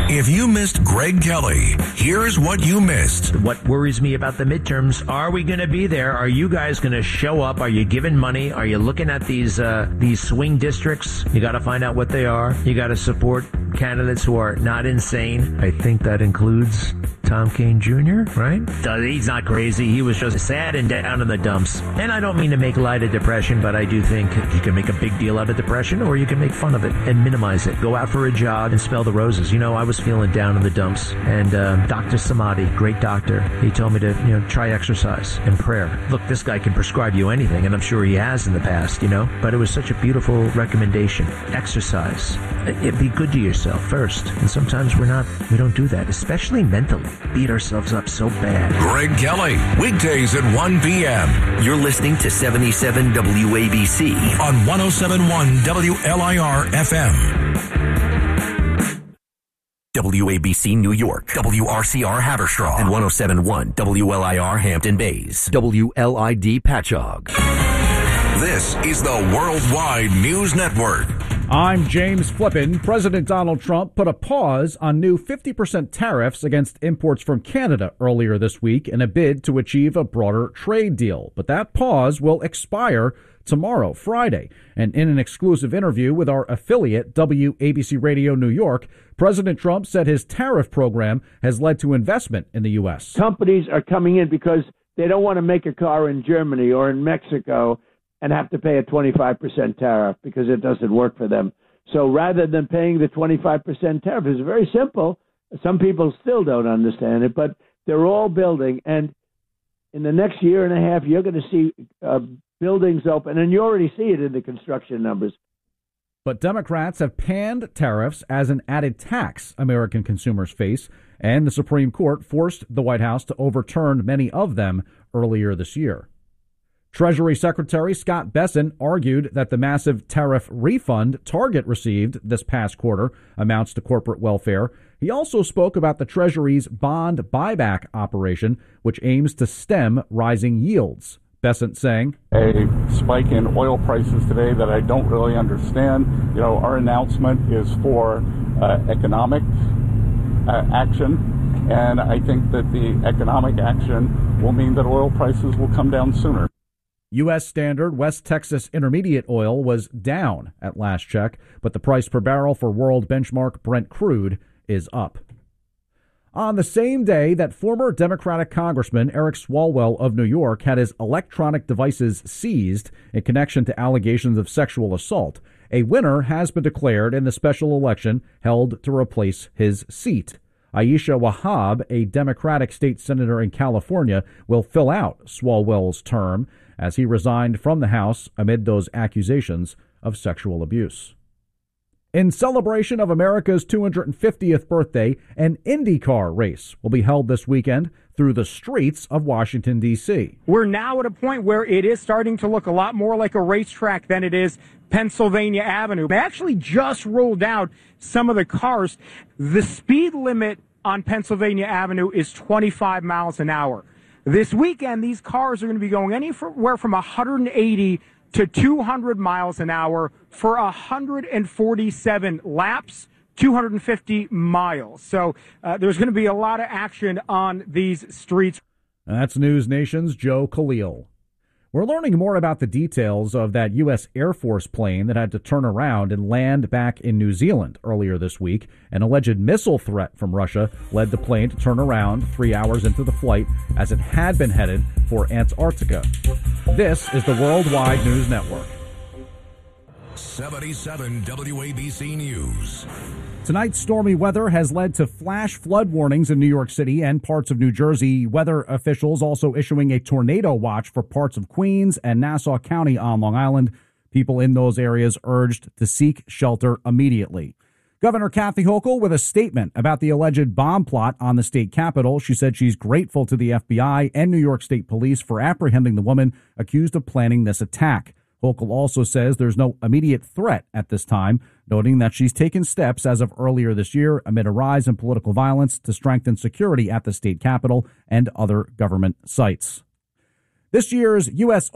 If you missed Greg Kelly, here's what you missed. What worries me about the midterms, are we going to be there? Are you guys going to show up? Are you giving money? Are you looking at these swing districts? You got to find out what they are. You got to support candidates who are not insane. I think that includes Tom Kean Jr., right? He's not crazy. He was just sad and down in the dumps. And I don't mean to make light of depression, but I do think you can make a big deal out of depression, or you can make fun of it and minimize it. Go out for a jog and smell the roses. You know, I was feeling down in the dumps, and Dr. Samadi, great doctor, he told me to, try exercise and prayer. Look, this guy can prescribe you anything, and I'm sure he has in the past, but it was such a beautiful recommendation. Exercise. Be good to yourself first. And sometimes we don't do that, especially mentally. Beat ourselves up so bad. Greg Kelly, weekdays at 1 p.m. You're listening to 77 WABC on 107.1 WLIR FM. WABC New York, WRCR Haverstraw, and 107.1 WLIR Hampton Bays, WLID Patchogue. This is the Worldwide News Network. I'm James Flippin. President Donald Trump put a pause on new 50% tariffs against imports from Canada earlier this week in a bid to achieve a broader trade deal. But that pause will expire tomorrow, Friday. And in an exclusive interview with our affiliate, WABC Radio New York, President Trump said his tariff program has led to investment in the U.S. Companies are coming in because they don't want to make a car in Germany or in Mexico and have to pay a 25% tariff because it doesn't work for them. So rather than paying the 25% tariff, it's very simple. Some people still don't understand it, but they're all building. And in the next year and a half, you're going to see buildings open, and you already see it in the construction numbers. But Democrats have panned tariffs as an added tax American consumers face, and the Supreme Court forced the White House to overturn many of them earlier this year. Treasury Secretary Scott Bessent argued that the massive tariff refund Target received this past quarter amounts to corporate welfare. He also spoke about the Treasury's bond buyback operation, which aims to stem rising yields. Bessent saying, a spike in oil prices today that I don't really understand. Our announcement is for economic action, and I think that the economic action will mean that oil prices will come down sooner. U.S. Standard West Texas Intermediate oil was down at last check, but the price per barrel for world benchmark Brent crude is up. On the same day that former Democratic Congressman Eric Swalwell of New York had his electronic devices seized in connection to allegations of sexual assault, a winner has been declared in the special election held to replace his seat. Aisha Wahab, a Democratic state senator in California, will fill out Swalwell's term as he resigned from the House amid those accusations of sexual abuse. In celebration of America's 250th birthday, an IndyCar race will be held this weekend through the streets of Washington, D.C. We're now at a point where it is starting to look a lot more like a racetrack than it is Pennsylvania Avenue. They actually just rolled out some of the cars. The speed limit on Pennsylvania Avenue is 25 miles an hour. This weekend, these cars are going to be going anywhere from 180 to 200 miles an hour for 147 laps, 250 miles. So there's going to be a lot of action on these streets. That's News Nation's Joe Khalil. We're learning more about the details of that U.S. Air Force plane that had to turn around and land back in New Zealand earlier this week. An alleged missile threat from Russia led the plane to turn around 3 hours into the flight as it had been headed for Antarctica. This is the Worldwide News Network. 77 WABC News. Tonight's stormy weather has led to flash flood warnings in New York City and parts of New Jersey. Weather officials also issuing a tornado watch for parts of Queens and Nassau County on Long Island. People in those areas urged to seek shelter immediately. Governor Kathy Hochul with a statement about the alleged bomb plot on the state capitol. She said she's grateful to the FBI and New York State Police for apprehending the woman accused of planning this attack. Hochul also says there's no immediate threat at this time, noting that she's taken steps as of earlier this year amid a rise in political violence to strengthen security at the state capitol and other government sites. This year's U.S.